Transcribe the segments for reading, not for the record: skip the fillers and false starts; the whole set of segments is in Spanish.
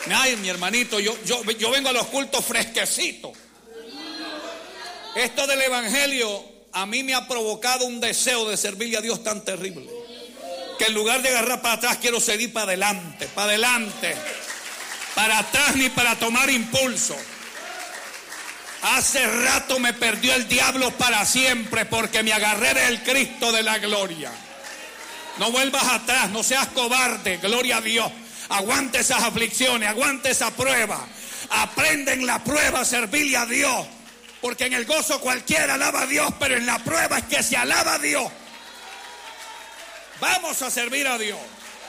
Ay, mi hermanito, yo vengo a los cultos fresquecito. Esto del evangelio a mí me ha provocado un deseo de servirle a Dios tan terrible, que en lugar de agarrar para atrás quiero seguir para adelante, para atrás ni para tomar impulso. Hace rato me perdió el diablo para siempre, porque me agarré del Cristo de la gloria. No vuelvas atrás, no seas cobarde, gloria a Dios. Aguante esas aflicciones, aguante esa prueba. Aprende en la prueba a servirle a Dios, porque en el gozo cualquiera alaba a Dios, pero en la prueba es que se alaba a Dios. Vamos a servir a Dios.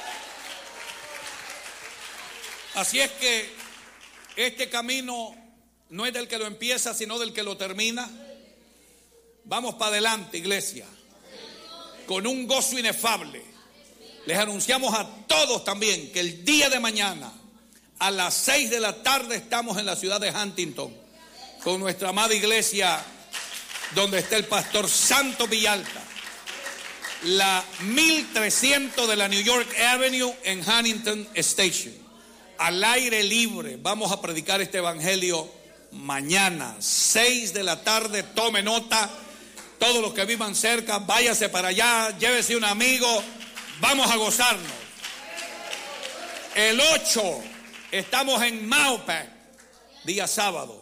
Así es que este camino no es del que lo empieza, sino del que lo termina. Vamos para adelante, iglesia, con un gozo inefable. Les anunciamos a todos también que el día de mañana a las 6 de la tarde estamos en la ciudad de Huntington con nuestra amada iglesia, donde está el pastor Santo Villalta, la 1300 de la New York Avenue en Huntington Station. Al aire libre vamos a predicar este evangelio mañana, 6 de la tarde. Tome nota, todos los que vivan cerca, váyase para allá, llévese un amigo, vamos a gozarnos. El 8 estamos en Maupac, día sábado.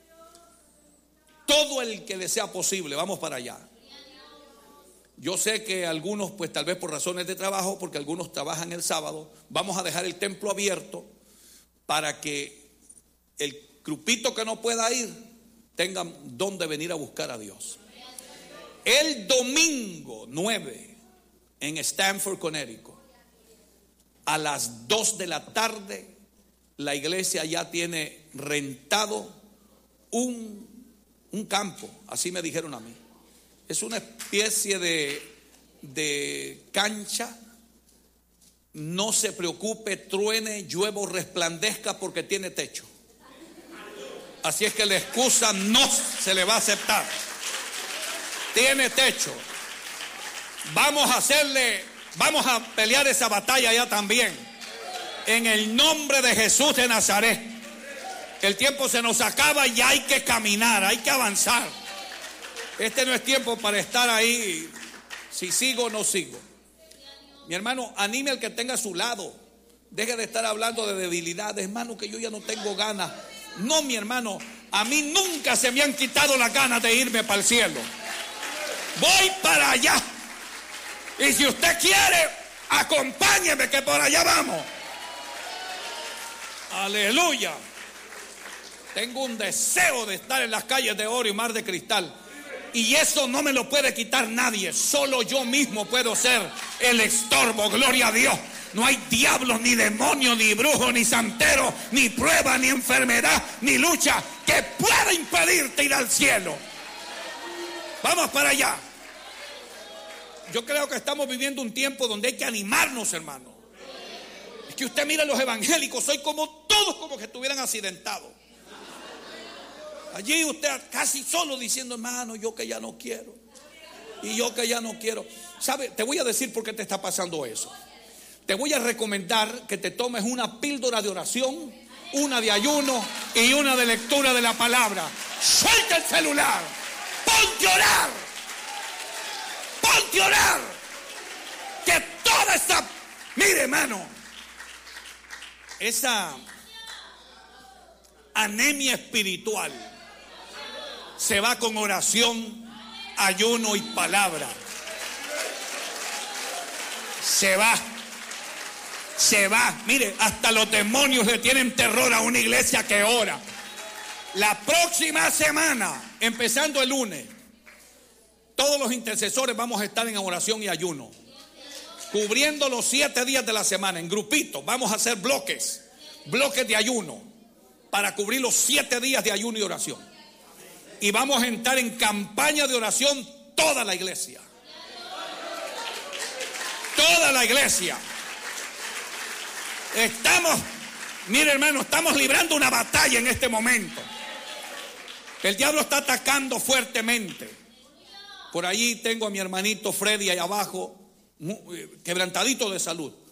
Todo el que le sea posible, vamos para allá. Yo sé que algunos, pues tal vez por razones de trabajo, porque algunos trabajan el sábado, vamos a dejar el templo abierto para que el grupito que no pueda ir tengan donde venir a buscar a Dios. El domingo 9 en Stamford, Connecticut, a las 2 de la tarde, la iglesia ya tiene rentado un campo, así me dijeron a mí. Es una especie de cancha. No se preocupe, truene, llueva o resplandezca, porque tiene techo. Así es que la excusa no se le va a aceptar. Tiene techo. Vamos a pelear esa batalla ya también, en el nombre de Jesús de Nazaret. El tiempo se nos acaba y hay que caminar, hay que avanzar. Este no es tiempo para estar ahí, si sigo o no sigo. Mi hermano, anime al que tenga a su lado. Deje de estar hablando de debilidades, hermano, que yo ya no tengo ganas. No, mi hermano, a mí nunca se me han quitado las ganas de irme para el cielo. Voy para allá. Y si usted quiere, acompáñeme, que por allá vamos. Aleluya. Tengo un deseo de estar en las calles de oro y mar de cristal. Y eso no me lo puede quitar nadie. Solo yo mismo puedo ser el estorbo. Gloria a Dios. No hay diablos, ni demonios, ni brujos, ni santeros, ni prueba, ni enfermedad, ni lucha que pueda impedirte ir al cielo. Vamos para allá. Yo creo que estamos viviendo un tiempo donde hay que animarnos, hermano. Es que usted mira los evangélicos, soy como todos como que estuvieran accidentados. Allí usted casi solo diciendo, hermano, yo que ya no quiero. Y yo que ya no quiero. ¿Sabe? Te voy a decir por qué te está pasando eso. Te voy a recomendar que te tomes una píldora de oración, una de ayuno y una de lectura de la palabra. Suelta el celular. Ponte a orar. Ponte a orar. Que toda esa... Mire, hermano, esa anemia espiritual se va con oración, ayuno y palabra. Se va. Mire, hasta los demonios le tienen terror a una iglesia que ora. La próxima semana, empezando el lunes, todos los intercesores vamos a estar en oración y ayuno, cubriendo los 7 días de la semana en grupitos. Vamos a hacer bloques de ayuno para cubrir los 7 días de ayuno y oración. Y vamos a entrar en campaña de oración toda la iglesia. Toda la iglesia. Mire, hermano, estamos librando una batalla en este momento. El diablo está atacando fuertemente. Por ahí tengo a mi hermanito Freddy ahí abajo, quebrantadito de salud.